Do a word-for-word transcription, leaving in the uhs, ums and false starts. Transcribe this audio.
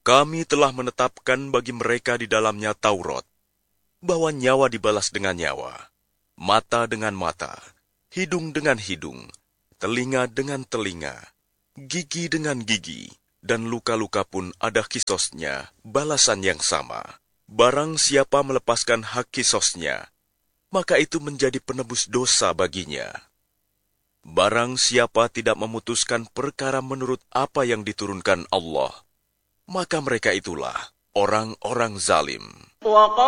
Kami telah menetapkan bagi mereka di dalamnya Taurat, bahwa nyawa dibalas dengan nyawa, mata dengan mata, hidung dengan hidung, telinga dengan telinga, gigi dengan gigi, dan luka-luka pun ada kisosnya, balasan yang sama. Barang siapa melepaskan hak kisosnya, maka itu menjadi penebus dosa baginya. Barang siapa tidak memutuskan perkara menurut apa yang diturunkan Allah, maka mereka itulah orang-orang zalim.